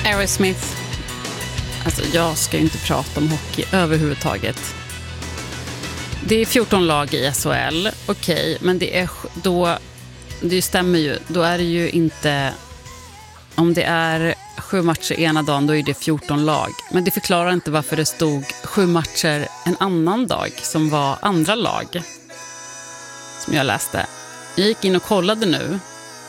Aerosmith. Alltså jag ska ju inte prata om hockey överhuvudtaget. Det är 14 lag i SHL, okej, men det är då, det stämmer ju, då är det ju inte, om det är 7 matcher ena dagen, då är det 14 lag. Men det förklarar inte varför det stod 7 matcher en annan dag som var andra lag. Som jag läste. Jag gick in och kollade nu.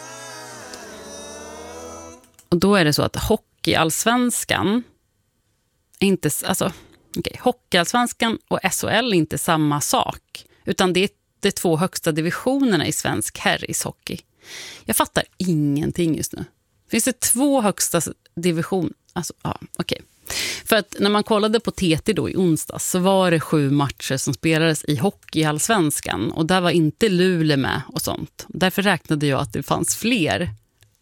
Och då är det så att hockeyallsvenskan inte, alltså, hockeyallsvenskan och SHL är inte samma sak. Utan det är de 2 högsta divisionerna i svensk herrishockey. Jag fattar ingenting just nu. Finns det 2 högsta division? Alltså, ja, okej. För att när man kollade på TT då i onsdags så var det 7 matcher som spelades i hockeyallsvenskan. Och där var inte Luleå med och sånt. Därför räknade jag att det fanns fler.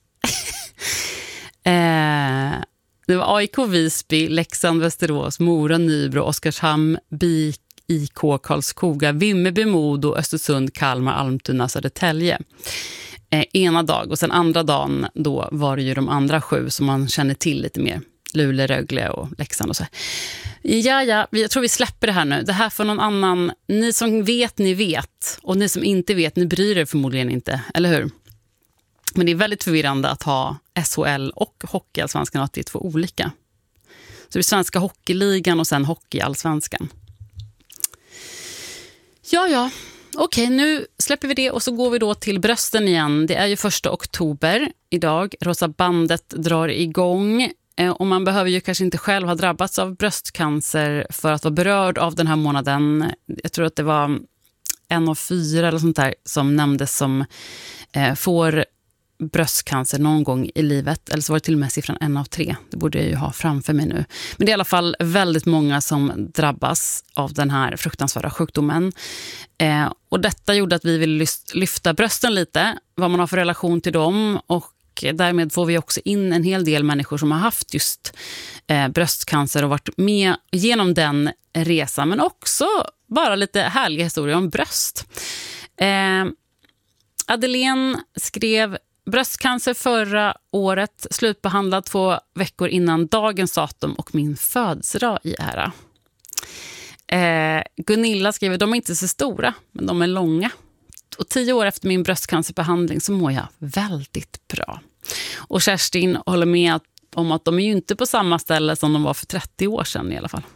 Det var AIK, Visby, Leksand, Västerås, Mora, Nybro, Oskarshamn, BIK, IK, Karlskoga, Vimmerby, Modo, Östersund, Kalmar, Almtuna, Södertälje. Ena dag, och sen andra dagen då var det ju de andra 7 som man känner till lite mer. Luleå, Rögle och Leksand och så. Ja, jag tror vi släpper det här nu. Det här för någon annan. Ni som vet, ni vet. Och ni som inte vet, ni bryr er förmodligen inte. Eller hur? Men det är väldigt förvirrande att ha SHL och hockeyallsvenskan, att det är 2 olika. Så det är svenska hockeyligan och sen hockeyallsvenskan. Ja. Okej, nu släpper vi det och så går vi då till brösten igen. Det är ju 1 oktober idag. Rosa bandet drar igång. Och man behöver ju kanske inte själv ha drabbats av bröstcancer för att vara berörd av den här månaden. Jag tror att det var 1 av 4 eller sånt där som nämndes som får bröstcancer någon gång i livet. Eller så var det till och med siffran 1 av 3. Det borde jag ju ha framför mig nu. Men det är i alla fall väldigt många som drabbas av den här fruktansvärda sjukdomen. Och detta gjorde att vi vill lyfta brösten lite. Vad man har för relation till dem. Och därmed får vi också in en hel del människor som har haft just bröstcancer och varit med genom den resan. Men också bara lite härliga historier om bröst. Madeleine skrev: bröstcancer förra året, slutbehandlad 2 veckor innan dagens datum och min födelsedag i ära. Gunilla skriver: de är inte så stora, men de är långa. Och 10 år efter min bröstcancerbehandling så mår jag väldigt bra. Och Kerstin håller med om att de är ju inte på samma ställe som de var för 30 år sedan i alla fall.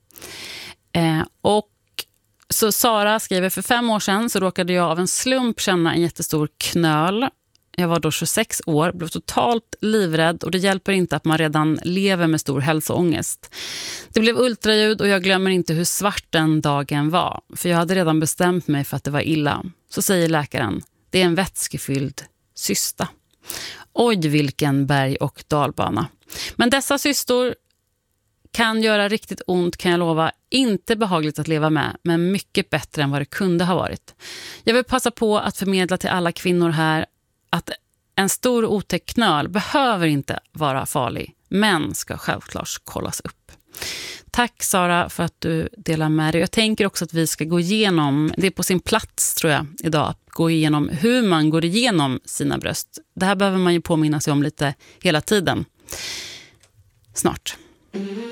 Och så Sara skriver: för 5 år sedan så råkade jag av en slump känna en jättestor knöl. Jag var då 26 år, blev totalt livrädd och det hjälper inte att man redan lever med stor hälsoångest. Det blev ultraljud och jag glömmer inte hur svart den dagen var. För jag hade redan bestämt mig för att det var illa. Så säger läkaren: det är en vätskefylld cysta. Oj, vilken berg- och dalbana. Men dessa cystor kan göra riktigt ont, kan jag lova. Inte behagligt att leva med, men mycket bättre än vad det kunde ha varit. Jag vill passa på att förmedla till alla kvinnor här att en stor otäck knöl behöver inte vara farlig, men ska självklart kollas upp. Tack Sara för att du delar med dig. Jag tänker också att vi ska gå igenom, det är på sin plats tror jag idag, att gå igenom hur man går igenom sina bröst. Det här behöver man ju påminna sig om lite hela tiden. Snart.